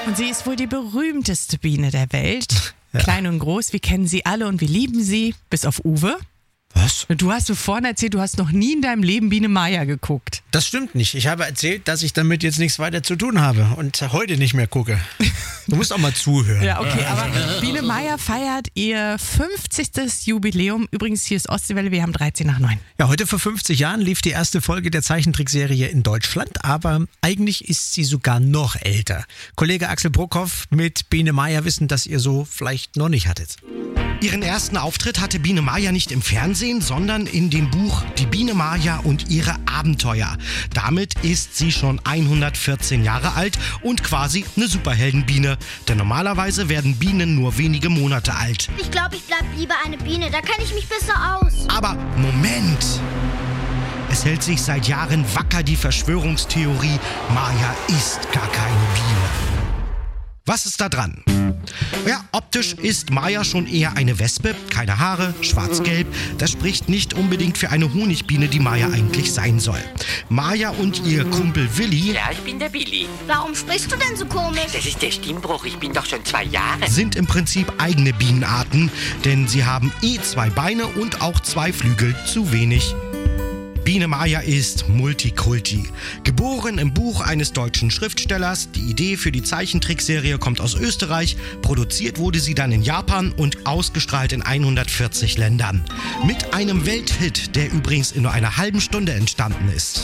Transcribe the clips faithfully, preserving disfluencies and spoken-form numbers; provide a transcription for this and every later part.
Und sie ist wohl die berühmteste Biene der Welt. Ja. Klein und groß, wir kennen sie alle und wir lieben sie, bis auf Uwe. Was? Du hast so vorhin erzählt, du hast noch nie in deinem Leben Biene Maya geguckt. Das stimmt nicht. Ich habe erzählt, dass ich damit jetzt nichts weiter zu tun habe und heute nicht mehr gucke. Du musst auch mal zuhören. Ja, okay, aber Biene Maya feiert ihr fünfzigstes Jubiläum. Übrigens, hier ist Ostseewelle, wir haben dreizehn nach neun. Ja, heute vor fünfzig Jahren lief die erste Folge der Zeichentrickserie in Deutschland, aber eigentlich ist sie sogar noch älter. Kollege Axel Brockhoff mit Biene Maya wissen, dass ihr so vielleicht noch nicht hattet. Ihren ersten Auftritt hatte Biene Maya nicht im Fernsehen, sondern in dem Buch Die Biene Maya und ihre Abenteuer. Damit ist sie schon hundertvierzehn Jahre alt und quasi eine Superheldenbiene. Denn normalerweise werden Bienen nur wenige Monate alt. Ich glaube, ich bleib lieber eine Biene, da kenne ich mich besser aus. Aber Moment! Es hält sich seit Jahren wacker die Verschwörungstheorie, Maya ist gar keine Biene. Was ist da dran? Ja, optisch ist Maya schon eher eine Wespe, keine Haare, schwarz-gelb. Das spricht nicht unbedingt für eine Honigbiene, die Maya eigentlich sein soll. Maya und ihr Kumpel Willi, Ja, ich bin der Billy. Warum sprichst du denn so komisch? Das ist der Stimmbruch, ich bin doch schon zwei Jahre. sind im Prinzip eigene Bienenarten, denn sie haben eh zwei Beine und auch zwei Flügel, zu wenig. Biene Maya ist Multikulti. Geboren im Buch eines deutschen Schriftstellers, die Idee für die Zeichentrickserie kommt aus Österreich, produziert wurde sie dann in Japan und ausgestrahlt in hundertvierzig Ländern. Mit einem Welthit, der übrigens in nur einer halben Stunde entstanden ist.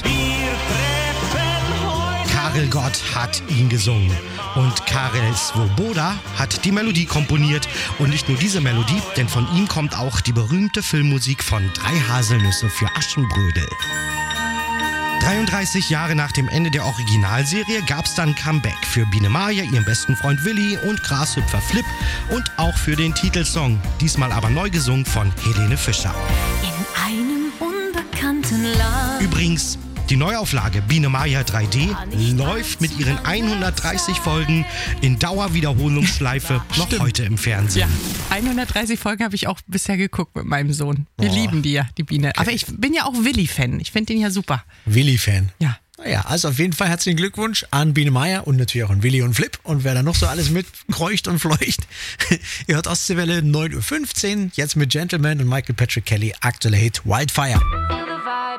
Karel Gott hat ihn gesungen und Karel Svoboda hat die Melodie komponiert. Und nicht nur diese Melodie, denn von ihm kommt auch die berühmte Filmmusik von Drei Haselnüsse für Aschenbrödel. dreiunddreißig Jahre nach dem Ende der Originalserie gab es dann ein Comeback für Biene Maya, ihren besten Freund Willi und Grashüpfer Flip und auch für den Titelsong, diesmal aber neu gesungen von Helene Fischer. In einem unbekannten Land. Übrigens, die Neuauflage Biene Maya drei D läuft mit ihren hundertdreißig Folgen in Dauerwiederholungsschleife noch Stimmt. heute im Fernsehen. Ja, hundertdreißig Folgen habe ich auch bisher geguckt mit meinem Sohn. Wir Oh. lieben die ja, die Biene. Aber ich bin ja auch Willi-Fan. Ich finde den ja super. Willi-Fan. Ja. Naja, also auf jeden Fall herzlichen Glückwunsch an Biene Maya und natürlich auch an Willi und Flip und wer da noch so alles mit kreucht und fleucht. Ihr hört Ostseewelle neun Uhr fünfzehn, jetzt mit Gentleman und Michael Patrick Kelly, aktueller Hit Wildfire.